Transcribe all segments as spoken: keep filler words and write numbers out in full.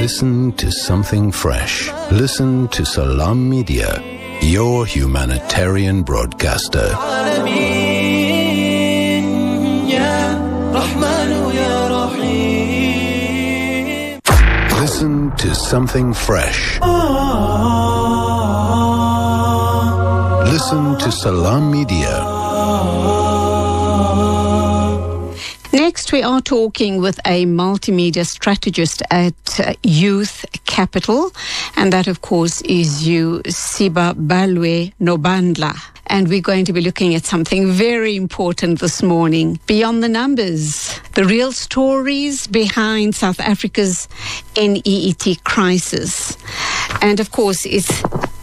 Listen to something fresh. Listen to Salam Media, your humanitarian broadcaster. Listen to something fresh. Listen to Salam Media. Next, we are talking with a multimedia strategist at uh, Youth Capital, and that, of course, is you, Siba Balwe Nobandla. And we're going to be looking at something very important this morning. Beyond the numbers, the real stories behind South Africa's N E E T crisis. And, of course, it's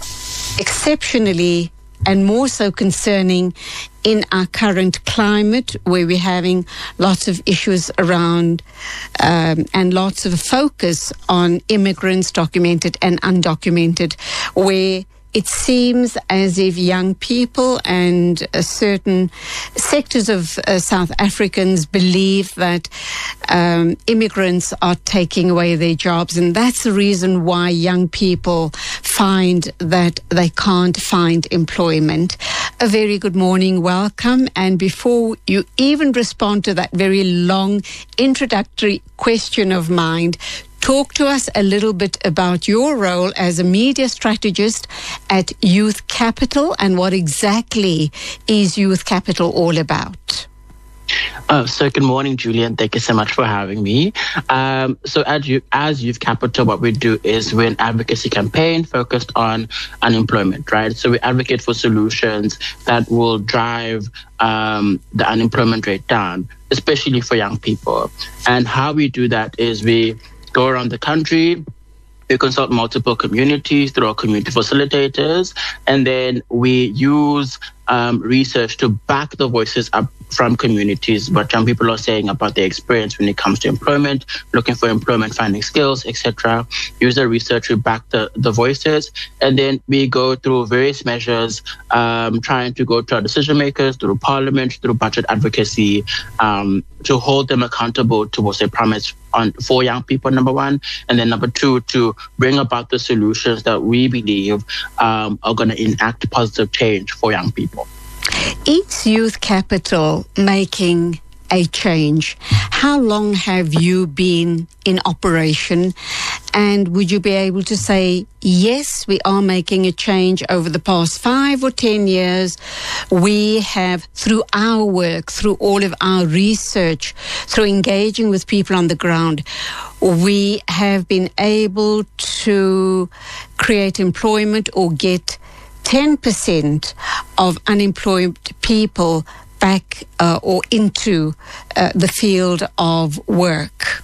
exceptionally and more so concerning in our current climate, where we're having lots of issues around um, and lots of focus on immigrants, documented and undocumented, where it seems as if young people and uh, certain sectors of uh, South Africans believe that um, immigrants are taking away their jobs. And that's the reason why young people find that they can't find employment. A very good morning, welcome. And before you even respond to that very long introductory question of mine, talk to us a little bit about your role as a media strategist at Youth Capital and what exactly is Youth Capital all about. Oh, so good morning, Julian. Thank you so much for having me. Um, so as, you, as Youth Capital, what we do is we're an advocacy campaign focused on unemployment, right? So we advocate for solutions that will drive um, the unemployment rate down, especially for young people. And how we do that is we go around the country, we consult multiple communities through our community facilitators, and then we use um, research to back the voices up from communities, what young people are saying about their experience when it comes to employment, looking for employment, finding skills, et cetera. Use the research to back the, the voices, and then we go through various measures, um, trying to go to our decision makers, through parliament, through budget advocacy, um, to hold them accountable towards their promise on for young people, number one, and then number two, to bring about the solutions that we believe um, are going to enact positive change for young people. Is Youth Capital making a change? How long have you been in operation? And would you be able to say, yes, we are making a change over the past five or ten years. We have, through our work, through all of our research, through engaging with people on the ground, we have been able to create employment or get ten percent of unemployed people back uh, or into uh, the field of work?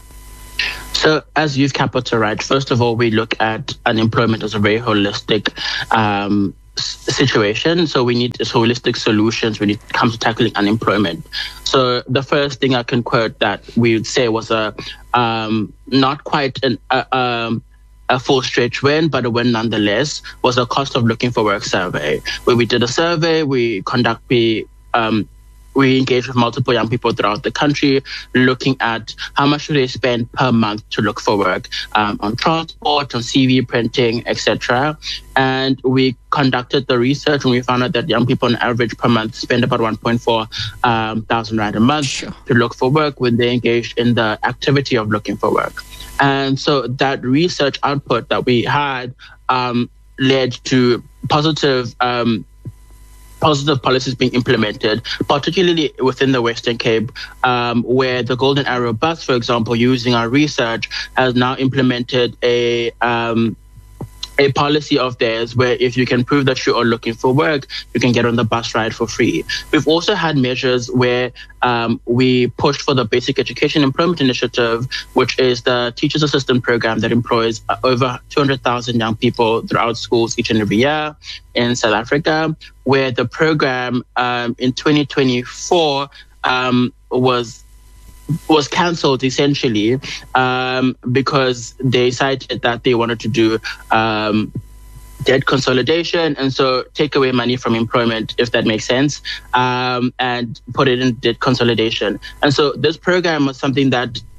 So as Youth Capital, right, first of all, we look at unemployment as a very holistic um, situation. So we need holistic solutions when it comes to tackling unemployment. So the first thing I can quote that we would say was a um, not quite an uh, um, a full stretch win, but a win nonetheless, was a cost of looking for work survey, where we did a survey, we conduct, we, um, we engaged with multiple young people throughout the country, looking at how much do they spend per month to look for work, um, on transport, on C V printing, et cetera. And we conducted the research, and we found out that young people on average per month spend about one point four um, thousand rand a month sure. to look for work when they engaged in the activity of looking for work. And so that research output that we had um, led to positive um, positive policies being implemented, particularly within the Western Cape, um, where the Golden Arrow Bus, for example, using our research, has now implemented a um, a policy of theirs where if you can prove that you are looking for work, you can get on the bus ride for free. We've also had measures where um, we pushed for the Basic Education Employment Initiative, which is the Teachers Assistant Program that employs uh, over two hundred thousand young people throughout schools each and every year in South Africa, where the program um, in twenty twenty-four um, was was cancelled essentially um, because they cited that they wanted to do um, debt consolidation, and so take away money from employment, if that makes sense, um, and put it in debt consolidation. And so this program was something that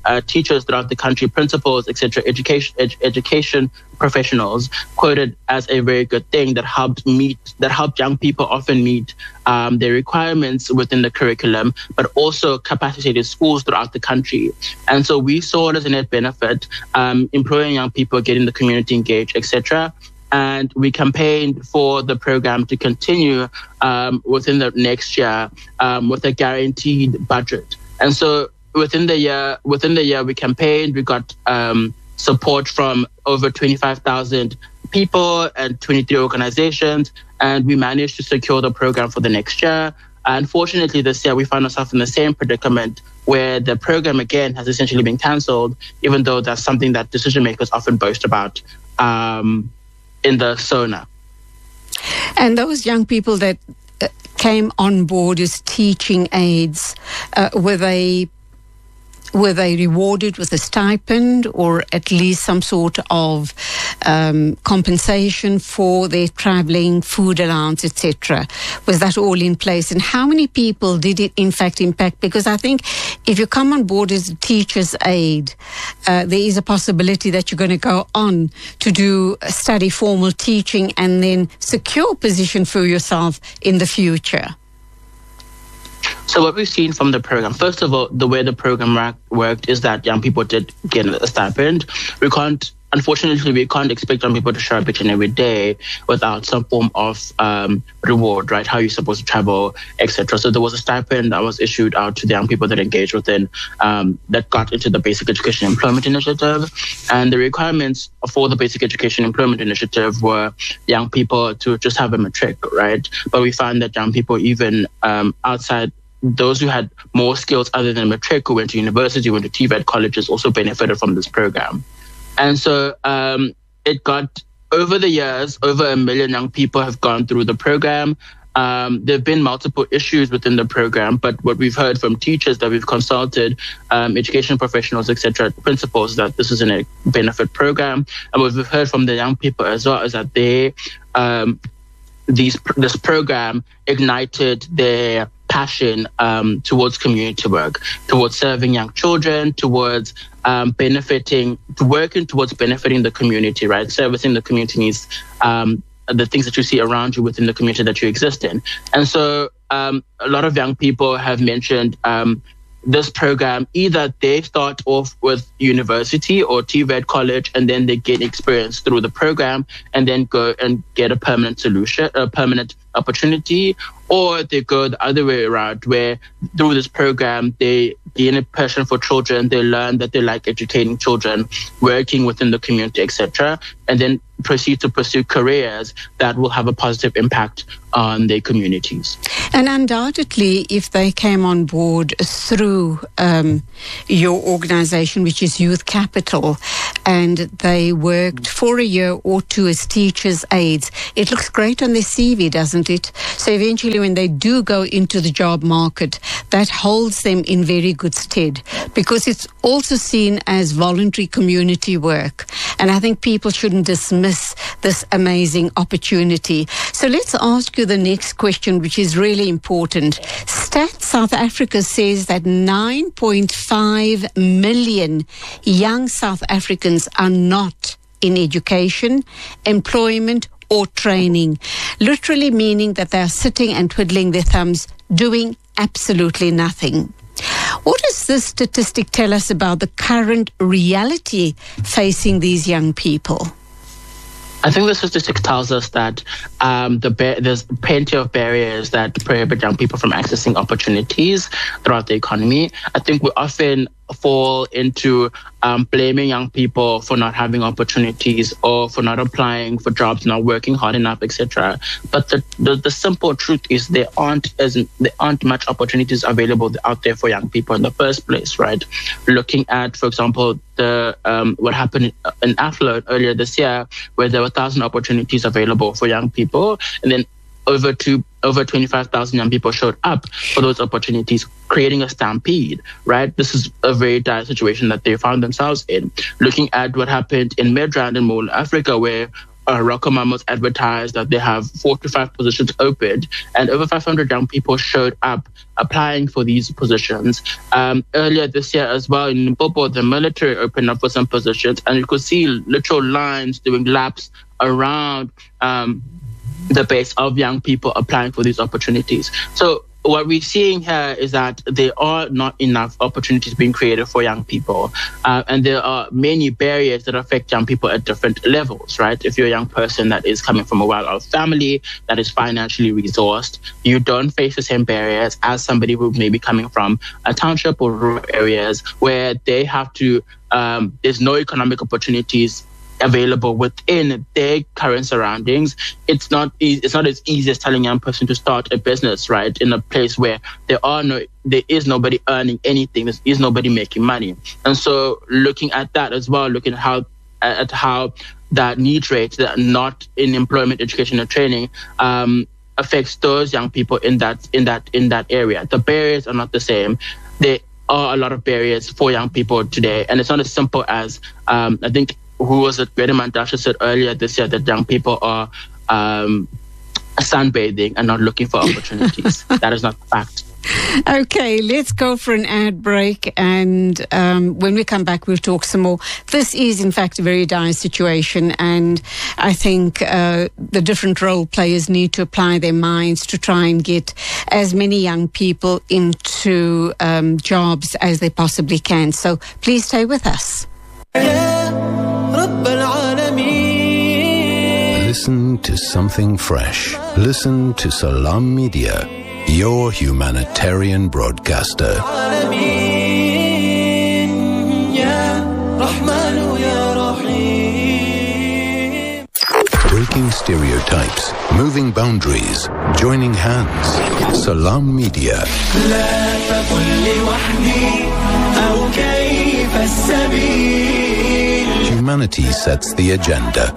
uh, teachers throughout the country, principals, et cetera, education ed- education professionals quoted as a very good thing that helped meet that helped young people often meet um, their requirements within the curriculum, but also capacitated schools throughout the country. And so we saw it as a net benefit, um, employing young people, getting the community engaged, et cetera. And we campaigned for the program to continue um, within the next year um, with a guaranteed budget. And so within the year, within the year, we campaigned. We got um, support from over twenty-five thousand people and twenty-three organizations, and we managed to secure the program for the next year. Unfortunately, this year we found ourselves in the same predicament where the program again has essentially been cancelled, even though that's something that decision makers often boast about um, in the SONA. And those young people that uh, came on board as teaching aides, uh, were they were they rewarded with a stipend or at least some sort of um, compensation for their travelling, food allowance, et cetera? Was that all in place? And how many people did it in fact impact? Because I think if you come on board as a teacher's aide, uh, there is a possibility that you're going to go on to do study formal teaching and then secure a position for yourself in the future. So what we've seen from the program, first of all, the way the program ra- worked is that young people did get a stipend. We can't, unfortunately, we can't expect young people to show up each and every day without some form of um, reward, right? How you're supposed to travel, et cetera. So there was a stipend that was issued out to the young people that engaged within, um, that got into the Basic Education Employment Initiative. And the requirements for the Basic Education Employment Initiative were young people to just have a matric, right? But we found that young people, even um, outside those who had more skills other than matric, who went to university, went to T V E T colleges, also benefited from this program. And so um, it got, over the years, over a million young people have gone through the program. Um, there have been multiple issues within the program, but what we've heard from teachers that we've consulted, um, education professionals, et cetera, principals, that this is a benefit program. And what we've heard from the young people as well is that they, um, these this program ignited their passion um, towards community work, towards serving young children, towards um, benefiting, to working towards benefiting the community, right? Servicing the community needs, um, the things that you see around you within the community that you exist in. And so um, a lot of young people have mentioned um, this program, either they start off with university or T V E T college and then they get experience through the program and then go and get a permanent solution, a permanent opportunity, or they go the other way around where through this program they gain a passion for children, they learn that they like educating children, working within the community, et cetera, and then proceed to pursue careers that will have a positive impact on their communities. And undoubtedly, if they came on board through um, your organization, which is Youth Capital, and they worked for a year or two as teachers' aides, it looks great on their C V, doesn't it? So eventually when they do go into the job market, that holds them in very good stead because it's also seen as voluntary community work. And I think people shouldn't dismiss this amazing opportunity. So let's ask you the next question, which is really important. Stats South Africa says that nine point five million young South Africans are not in education, employment, or training, literally meaning that they are sitting and twiddling their thumbs, doing absolutely nothing. What does this statistic tell us about the current reality facing these young people? I think the statistics tells us that um, the ba- there's plenty of barriers that prohibit young people from accessing opportunities throughout the economy. I think we often fall into um, blaming young people for not having opportunities or for not applying for jobs, not working hard enough, et cetera. But the, the the simple truth is there aren't as there aren't much opportunities available out there for young people in the first place, right? Looking at, for example, the um, what happened in Afloat earlier this year, where there were thousand opportunities available for young people, and then over two over twenty-five thousand young people showed up for those opportunities, creating a stampede, right? This is a very dire situation that they found themselves in. Looking at what happened in Midrand in Mole, Africa, where uh, RocoMamas advertised that they have four to five positions opened, and over five hundred young people showed up applying for these positions. Um, earlier this year as well, in Limpopo, the military opened up for some positions, and you could see literal lines doing laps around um, the base of young people applying for these opportunities. So what we're seeing here is that there are not enough opportunities being created for young people. Uh, and there are many barriers that affect young people at different levels, right? If you're a young person that is coming from a well-off family, that is financially resourced, you don't face the same barriers as somebody who may be coming from a township or rural areas where they have to, um, there's no economic opportunities available within their current surroundings. It's not e- it's not as easy as telling a young person to start a business, right, in a place where there are no there is nobody earning anything, there is nobody making money. And so looking at that as well, looking at how at how that need rate, that not in employment, education and training, um, affects those young people in that in that in that area. The barriers are not the same. There are a lot of barriers for young people today, and it's not as simple as um, I think who was it? Greta Mandasha said earlier this year that young people are um, sunbathing and not looking for opportunities. That is not the fact. Okay, let's go for an ad break, and um, when we come back, we'll talk some more. This is, in fact, a very dire situation, and I think uh, the different role players need to apply their minds to try and get as many young people into um, jobs as they possibly can. So please stay with us. Listen to something fresh. Listen to Salam Media, your humanitarian broadcaster. Breaking stereotypes, moving boundaries, joining hands. Salam Media. Humanity sets the agenda.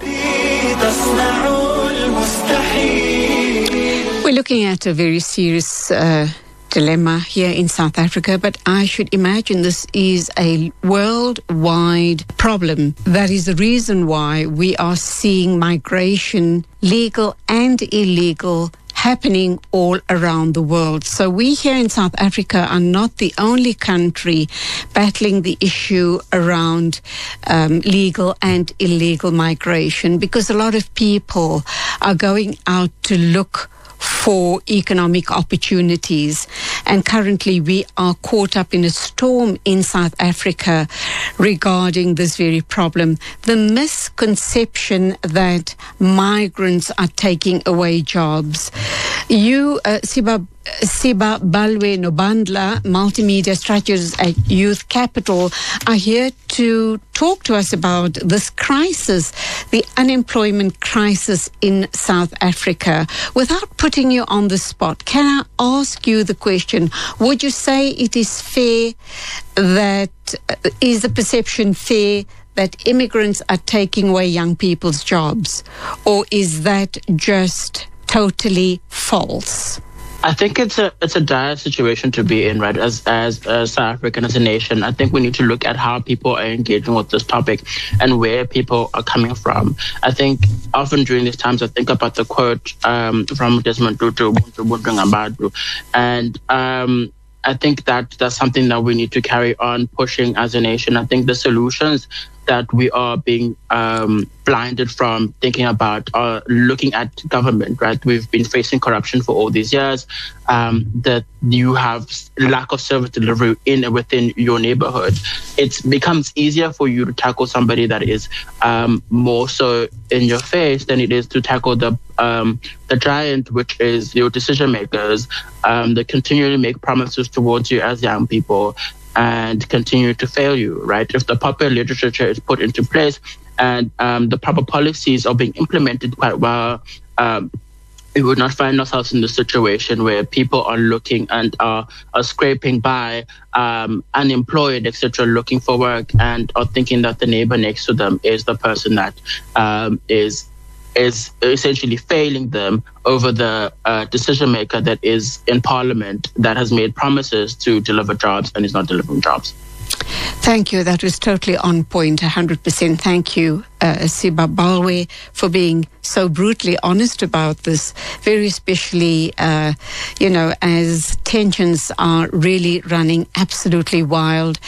We're looking at a very serious uh, dilemma here in South Africa, but I should imagine this is a worldwide problem. That is the reason why we are seeing migration, legal and illegal, happening all around the world. So we here in South Africa are not the only country battling the issue around um, legal and illegal migration, because a lot of people are going out to look for economic opportunities. And currently we are caught up in a storm in South Africa regarding this very problem. The misconception that migrants are taking away jobs. You, uh, Siba, Siba Balwe Nobandla, multimedia strategist at Youth Capital, are here to talk to us about this crisis, the unemployment crisis in South Africa. Without putting you on the spot, can I ask you the question, would you say it is fair that, uh, is the perception fair that immigrants are taking away young people's jobs, or is that just totally false? I think it's a it's a dire situation to be in, right? As as as South African, as a nation, I think we need to look at how people are engaging with this topic and where people are coming from. I think often during these times, I think about the quote um, from Desmond Tutu, and um, I think that that's something that we need to carry on pushing as a nation. I think the solutions that we are being um, blinded from thinking about are looking at government, right? We've been facing corruption for all these years, um, that you have lack of service delivery in and within your neighborhood. It becomes easier for you to tackle somebody that is um, more so in your face than it is to tackle the um, the giant, which is your decision makers, um, that continually make promises towards you as young people and continue to fail you, right? If the proper literature is put into place and um, the proper policies are being implemented quite well, um, we would not find ourselves in the situation where people are looking and are, are scraping by, um, unemployed, et cetera, looking for work, and are thinking that the neighbor next to them is the person that um, is is essentially failing them over the uh, decision maker that is in parliament that has made promises to deliver jobs and is not delivering jobs. Thank you. That was totally on point, one hundred percent. Thank you, uh, Sibabhalwe, for being so brutally honest about this, very especially, uh, you know, as tensions are really running absolutely wild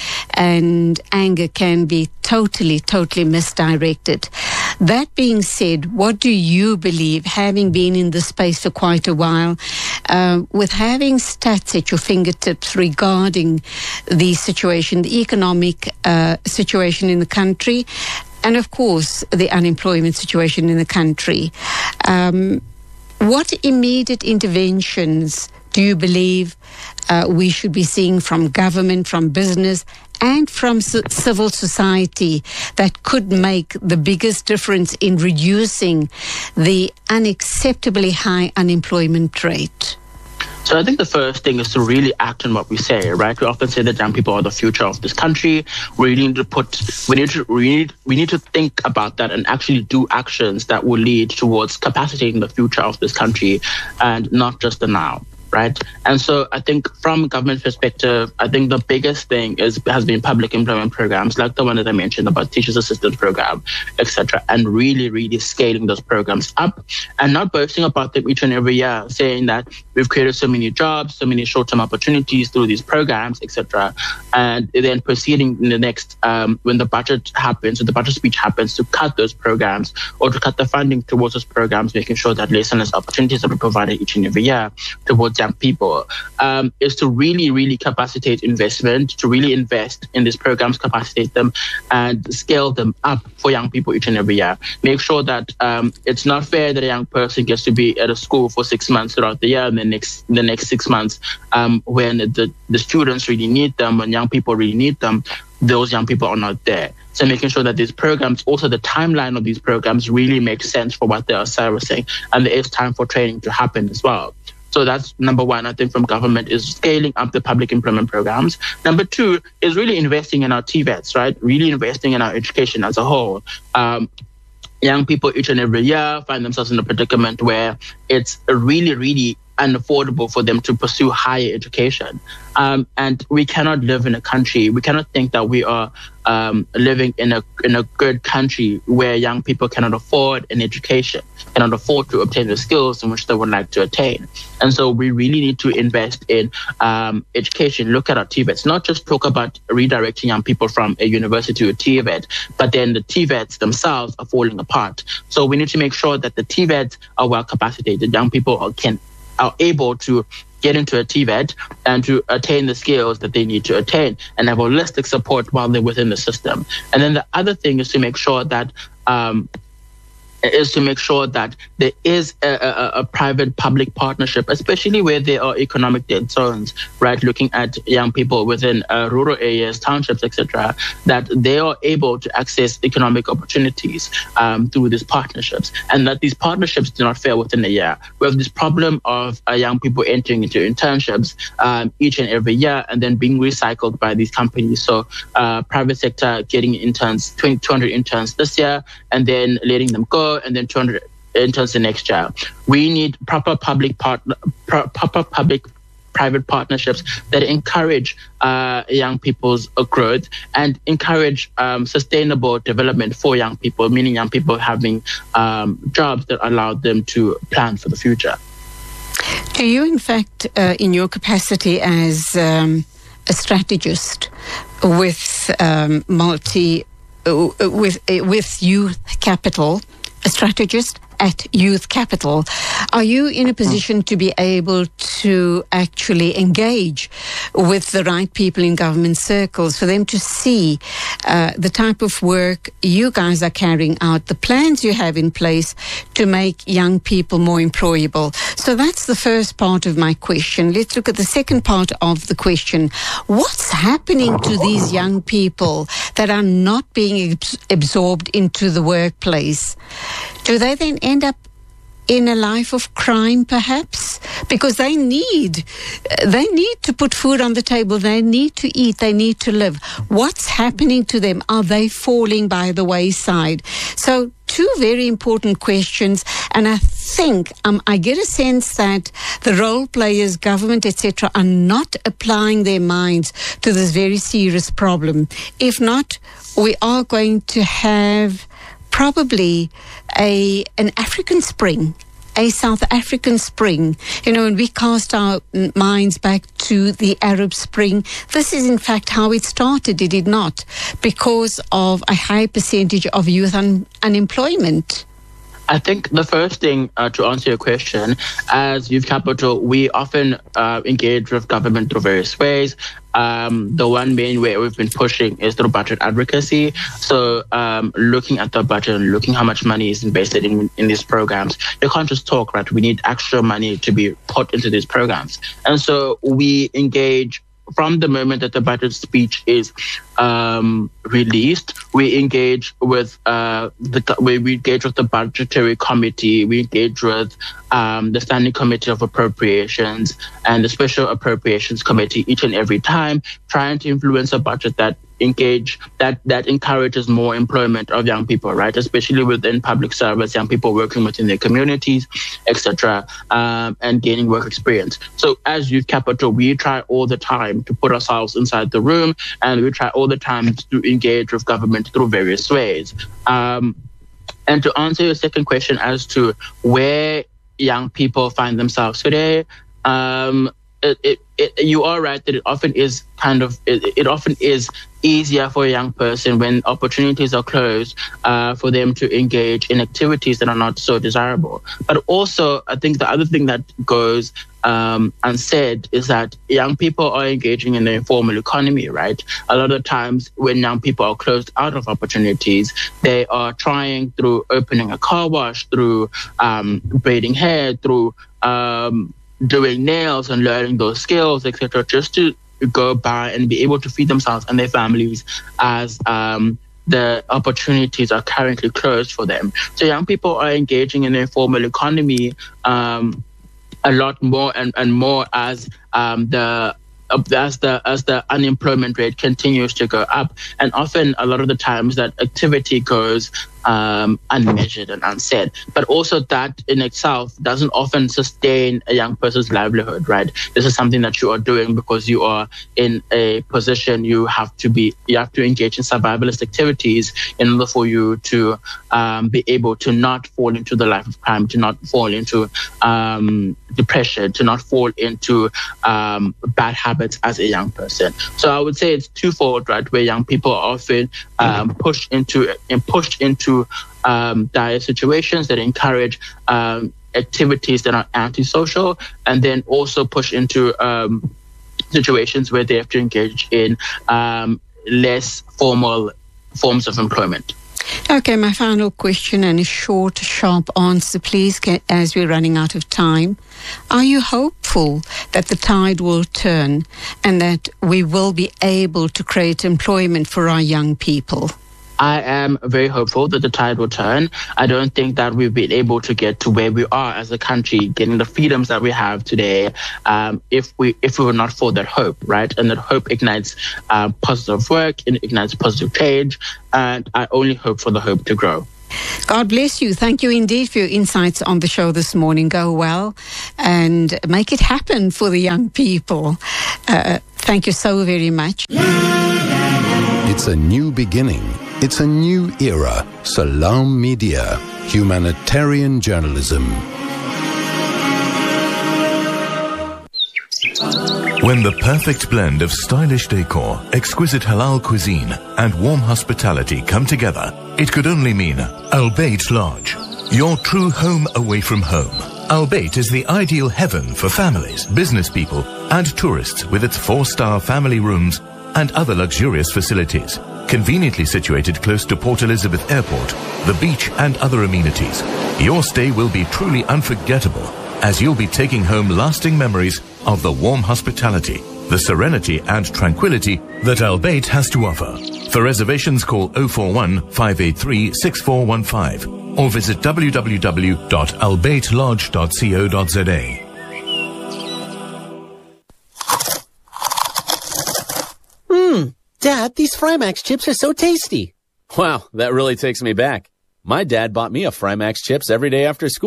and anger can be totally, totally misdirected. That being said, what do you believe, having been in this space for quite a while, uh, with having stats at your fingertips regarding the situation, the economic uh, situation in the country, and of course the unemployment situation in the country, um, what immediate interventions do you believe uh, we should be seeing from government, from business, and from c- civil society that could make the biggest difference in reducing the unacceptably high unemployment rate? So I think the first thing is to really act on what we say, right? We often say that young people are the future of this country. We need to put, we need to, we need, we need to think about that and actually do actions that will lead towards capacitating the future of this country and not just the now. Right. And so I think from a government perspective, I think the biggest thing is has been public employment programs like the one that I mentioned about teachers assistance program, et cetera, and really, really scaling those programs up and not boasting about them each and every year, saying that we've created so many jobs, so many short-term opportunities through these programs, et cetera, and then proceeding in the next um, when the budget happens, when the budget speech happens, to cut those programs or to cut the funding towards those programs, making sure that less and less opportunities are provided each and every year towards young people, um, is to really, really capacitate investment, to really invest in these programs, capacitate them and scale them up for young people each and every year. Make sure that um, it's not fair that a young person gets to be at a school for six months throughout the year and then next the next six months um, when the, the students really need them, when young people really need them, those young people are not there. So making sure that these programs, also the timeline of these programs really makes sense for what they are servicing, and there is time for training to happen as well. So that's number one, I think, from government, is scaling up the public employment programs. Number two is really investing in our T VETs, right? Really investing in our education as a whole. Um, young people each and every year find themselves in a predicament where it's really, really unaffordable for them to pursue higher education. Um, and we cannot live in a country, we cannot think that we are um, living in a in a good country where young people cannot afford an education, cannot afford to obtain the skills in which they would like to attain. And so we really need to invest in um, education, look at our T VETs, not just talk about redirecting young people from a university to a T VET, but then the T VETs themselves are falling apart. So we need to make sure that the T VETs are well capacitated. Young people are, can are able to get into a T VET and to attain the skills that they need to attain and have holistic support while they're within the system. And then the other thing is to make sure that um, is to make sure that there is a, a, a private-public partnership, especially where there are economic dead zones, right? Looking at young people within uh, rural areas, townships, et cetera, that they are able to access economic opportunities um, through these partnerships, and that these partnerships do not fail within a year. We have this problem of uh, young people entering into internships um, each and every year and then being recycled by these companies. So uh, private sector getting interns, two hundred interns this year, and then letting them go, and then two hundred interns the next year. We need proper public part, pro, proper public private partnerships that encourage uh, young people's growth and encourage um, sustainable development for young people, meaning young people having um, jobs that allow them to plan for the future. Do you, in fact, uh, in your capacity as um, a strategist with um, multi, uh, with uh, with Youth Capital, a strategist at Youth Capital, are you in a position to be able to actually engage with the right people in government circles for them to see uh, the type of work you guys are carrying out, the plans you have in place to make young people more employable? So that's the first part of my question. Let's look at the second part of the question. What's happening to these young people that are not being abs- absorbed into the workplace? Do they then end up in a life of crime, perhaps? Because they need, they need to put food on the table. They need to eat. They need to live. What's happening to them? Are they falling by the wayside? So two very important questions. And I think, um, I get a sense that the role players, government, et cetera, are not applying their minds to this very serious problem. If not, we are going to have probably a an African Spring, a South African Spring. You know, when we cast our minds back to the Arab Spring, this is in fact how it started, did it not? Because of a high percentage of youth un- unemployment. I think the first thing uh, to answer your question, as Youth Capital, we often uh, engage with government through various ways. Um, the one main way we've been pushing is through budget advocacy. So um, looking at the budget and looking how much money is invested in, in these programs. You can't just talk, right? We need extra money to be put into these programs. And so we engage from the moment that the budget speech is um, released. We engage with uh, the we, we engage with the budgetary committee. We engage with um, the standing committee of appropriations and the special appropriations committee each and every time, trying to influence a budget that engage that that encourages more employment of young people, right? Especially within public service, young people working within their communities, et cetera, um, and gaining work experience. So as Youth Capital, we try all the time to put ourselves inside the room, and we try all the time to engage with government through various ways. Um, and to answer your second question as to where young people find themselves today, um, it, it, it, you are right that it often is kind of, it, it often is easier for a young person when opportunities are closed uh, for them to engage in activities that are not so desirable. But also, I think the other thing that goes um, unsaid is that young people are engaging in the informal economy, right? A lot of times when young people are closed out of opportunities, they are trying through opening a car wash, through um, braiding hair, through um, doing nails and learning those skills, et cetera, just to go by and be able to feed themselves and their families as um, the opportunities are currently closed for them. So young people are engaging in the informal economy um, a lot more and, and more as um, the as the as the unemployment rate continues to go up, and often a lot of the times that activity goes um, unmeasured and unsaid. But also that in itself doesn't often sustain a young person's livelihood, right? This is something that you are doing because you are in a position you have to be you have to engage in survivalist activities in order for you to um, be able to not fall into the life of crime, to not fall into um, depression, to not fall into um, bad habits as a young person. So I would say it's twofold, right? Where young people are often um, pushed into and pushed into um, dire situations that encourage um, activities that are antisocial, and then also push into um, situations where they have to engage in um, less formal forms of employment. Okay, my final question, and a short, sharp answer, please, as we're running out of time. Are you hopeful that the tide will turn and that we will be able to create employment for our young people? I am very hopeful that the tide will turn. I don't think that we've been able to get to where we are as a country, getting the freedoms that we have today, um, if we if we were not for that hope, right? And that hope ignites uh, positive work, it ignites positive change, and I only hope for the hope to grow. God bless you. Thank you indeed for your insights on the show this morning. Go well and make it happen for the young people. Uh, thank you so very much. It's a new beginning. It's a new era. Salam Media, humanitarian journalism. When the perfect blend of stylish decor, exquisite halal cuisine, and warm hospitality come together, it could only mean Al Bayt Lodge, your true home away from home. Al Bayt is the ideal heaven for families, business people, and tourists with its four-star family rooms and other luxurious facilities. Conveniently situated close to Port Elizabeth Airport, the beach and other amenities, your stay will be truly unforgettable as you'll be taking home lasting memories of the warm hospitality, the serenity and tranquility that Al Bayt has to offer. For reservations, call oh four one, five eight three, six four one five or visit w w w dot al bayt lodge dot co dot z a. Hmm. Dad, these Frymax chips are so tasty. Wow, that really takes me back. My dad bought me a Frymax chips every day after school.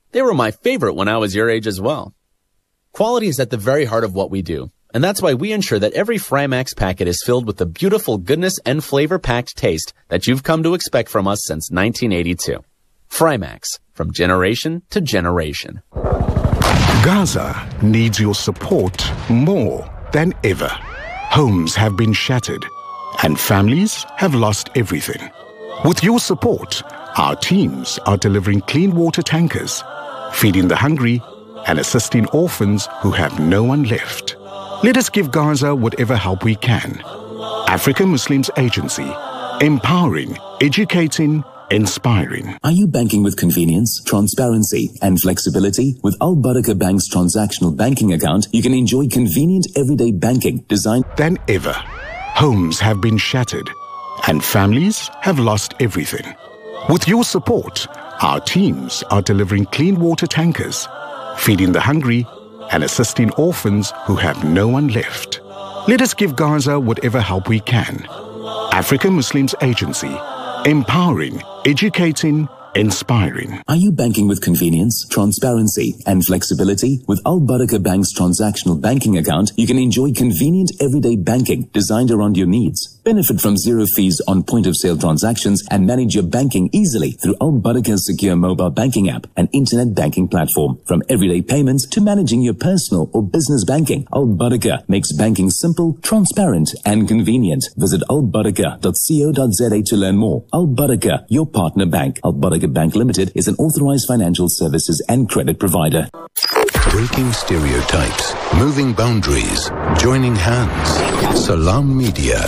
They were my favorite when I was your age as well. Quality is at the very heart of what we do, and that's why we ensure that every Frymax packet is filled with the beautiful goodness and flavor-packed taste that you've come to expect from us since nineteen eighty-two. Frymax, from generation to generation. Gaza needs your support more than ever. Homes have been shattered, and families have lost everything. With your support, our teams are delivering clean water tankers, feeding the hungry, and assisting orphans who have no one left. Let us give Gaza whatever help we can. African Muslims Agency, empowering, educating, inspiring. Are you banking with convenience, transparency, and flexibility? With Al Barakah Bank's transactional banking account, you can enjoy convenient everyday banking designed than ever. Homes have been shattered, and families have lost everything. With your support, our teams are delivering clean water tankers, feeding the hungry, and assisting orphans who have no one left. Let us give Gaza whatever help we can. African Muslims Agency, empowering, educating, inspiring. Are you banking with convenience, transparency, and flexibility? With Al Barakah Bank's transactional banking account, you can enjoy convenient everyday banking designed around your needs. Benefit from zero fees on point-of-sale transactions and manage your banking easily through Al Barakah's secure mobile banking app and internet banking platform. From everyday payments to managing your personal or business banking, Al Barakah makes banking simple, transparent, and convenient. Visit al barakah dot co dot za to learn more. Al Barakah, your partner bank. Al Barakah Bank Limited is an authorized financial services and credit provider. Breaking stereotypes, moving boundaries, joining hands. Salam Media.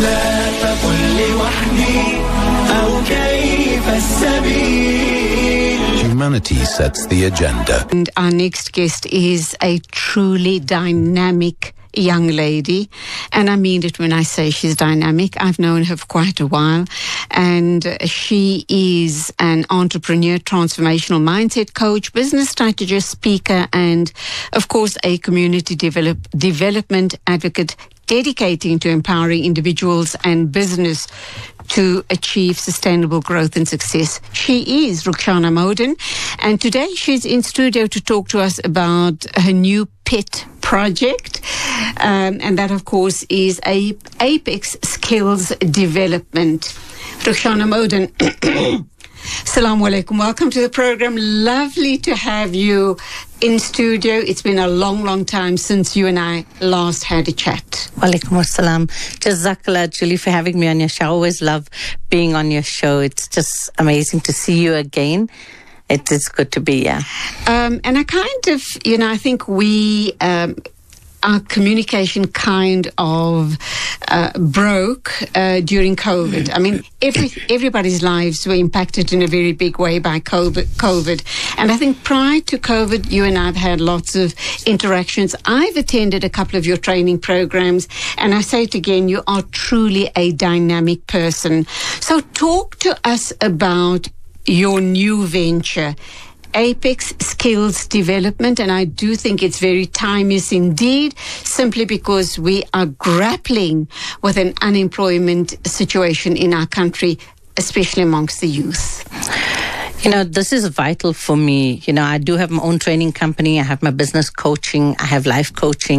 Humanity sets the agenda. And our next guest is a truly dynamic young lady, and I mean it when I say she's dynamic. I've known her for quite a while, and she is an entrepreneur, transformational mindset coach, business strategist, speaker, and of course a community develop, development advocate dedicating to empowering individuals and business to achieve sustainable growth and success. She is Rukhsana Moden, and today she's in studio to talk to us about her new pet project, um, and that, of course, is a Apex Skills Development. Rukhsana Moden, Assalamu alaikum. Welcome to the program. Lovely to have you in studio. It's been a long, long time since you and I last had a chat. Walaikum assalam. Jazakallah, Julie, for having me on your show. I always love being on your show. It's just amazing to see you again. It is good to be here. Um, and I kind of, you know, I think we... Um, our communication kind of uh, broke uh, during COVID. I mean, every, everybody's lives were impacted in a very big way by COVID, COVID. And I think prior to COVID, you and I have had lots of interactions. I've attended a couple of your training programs, and I say it again, you are truly a dynamic person. So talk to us about your new venture, Apex Skills Development, and I do think it's very timeless indeed, simply because we are grappling with an unemployment situation in our country, especially amongst the youth. You know, this is vital for me. You know, I do have my own training company. I have my business coaching. I have life coaching.